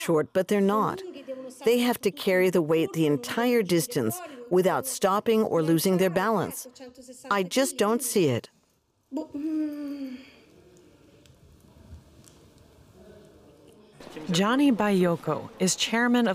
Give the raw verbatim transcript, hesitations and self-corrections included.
short, but they're not. They have to carry the weight the entire distance without stopping or losing their balance. I just don't see it. Gianni Baiocco is chairman of